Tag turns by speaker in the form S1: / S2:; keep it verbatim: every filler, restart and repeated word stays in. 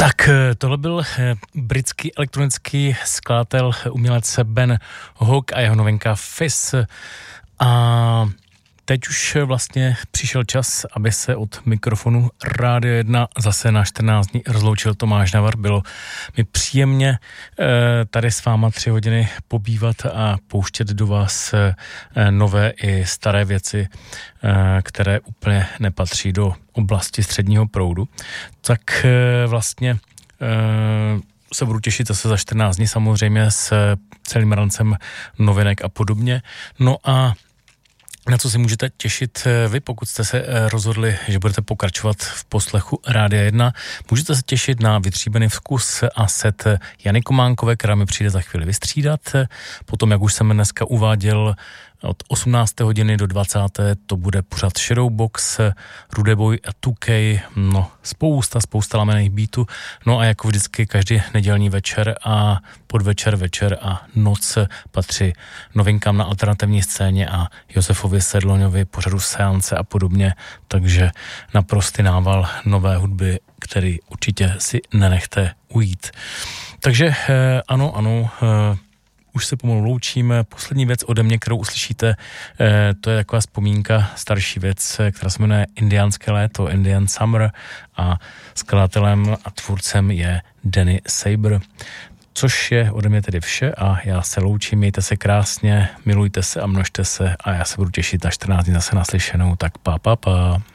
S1: Tak tohle byl britský elektronický skladatel, umělec Ben Hook a jeho novinka Fizz. A teď už vlastně přišel čas, aby se od mikrofonu Rádia jedna zase na čtrnáct dní rozloučil Tomáš Navar. Bylo mi příjemně tady s váma tři hodiny pobývat a pouštět do vás nové i staré věci, které úplně nepatří do oblasti středního proudu. Tak vlastně se budu těšit zase za čtrnáct dní samozřejmě s celým rancem novinek a podobně. No a na co si můžete těšit vy, pokud jste se rozhodli, že budete pokračovat v poslechu Rádia jedna. Můžete se těšit na vytříbený vkus a set Jany Kománkové, která mi přijde za chvíli vystřídat. Potom, jak už jsem dneska uváděl, od osmnácté hodiny do dvacáté to bude pořád Shadowbox, Rude Boy a two K, no spousta, spousta lamených beatů. No a jako vždycky každý nedělní večer a podvečer, večer a noc patří novinkám na alternativní scéně a Josefovi Sedloňovi, pořadu Seance a podobně, takže naprostý nával nové hudby, který určitě si nenechte ujít. Takže ano, ano, už se pomalu loučíme. Poslední věc ode mě, kterou uslyšíte, eh, to je taková vzpomínka, starší věc, která se jmenuje Indiánské léto, Indian Summer, a skladatelem a tvůrcem je Danny Saber. Což je ode mě tedy vše a já se loučím, mějte se krásně, milujte se a množte se a já se budu těšit na čtrnáct dní zase naslyšenou, tak pa, pa, pa.